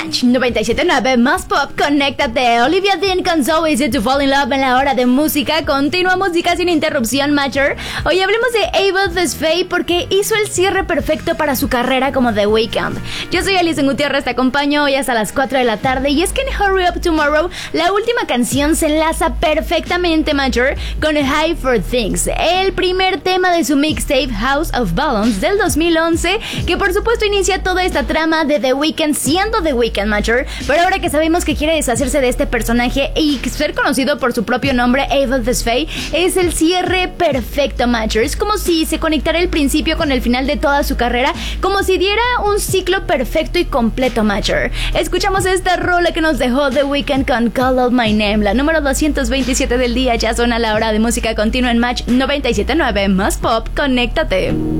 Match 97.9 más pop, conéctate. Olivia Dean con So Easy to Fall in Love en la hora de música. Continua música sin interrupción, Matcher. Hoy hablemos de Abel Tesfaye porque hizo el cierre perfecto para su carrera como The Weeknd. Yo soy Alison Gutiérrez, te acompaño hoy hasta las 4 de la tarde. Y es que en Hurry Up Tomorrow, la última canción se enlaza perfectamente, Matcher, con High for Things, el primer tema de su mixtape House of Balance del 2011, que por supuesto inicia toda esta trama de The Weeknd siendo The Weeknd, Matcher. Pero ahora que sabemos que quiere deshacerse de este personaje y ser conocido por su propio nombre, Abel Tesfaye, es el cierre perfecto, Matcher. Es como si se conectara el principio con el final de toda su carrera, como si diera un ciclo perfecto y completo, Matcher. Escuchamos esta rola que nos dejó The Weeknd con Call Out My Name, la número 227 del día. Ya suena la hora de música continua en Match 97.9 más pop, conéctate.